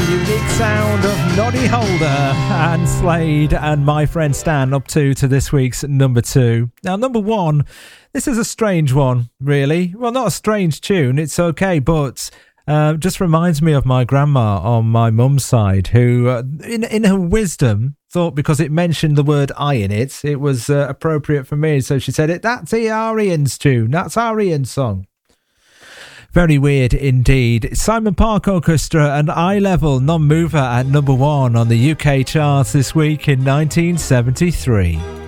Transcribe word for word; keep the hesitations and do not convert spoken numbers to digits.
unique sound of Noddy Holder and Slade and My Friend Stan up to to this week's number two. Now, number one, this is a strange one, really. Well, not a strange tune, it's okay, but uh, just reminds me of my grandma on my mum's side, who, uh, in, in her wisdom, thought because it mentioned the word I in it, it was uh, appropriate for me. So she said, it. that's our Ian's tune, that's our Ian's song. Very weird indeed. Simon Park Orchestra and Eye Level Non-Mover at number one on the U K charts this week in nineteen seventy-three.